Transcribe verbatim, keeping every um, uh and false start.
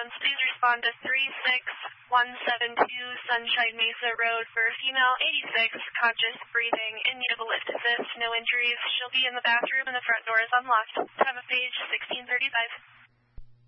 ambulance, please respond to three six one seven two Sunshine Mesa Road for female eighty-six, conscious, breathing, in need of a lift assist, no injuries. She'll be in the bathroom and the front door is unlocked. Time of page sixteen thirty-five.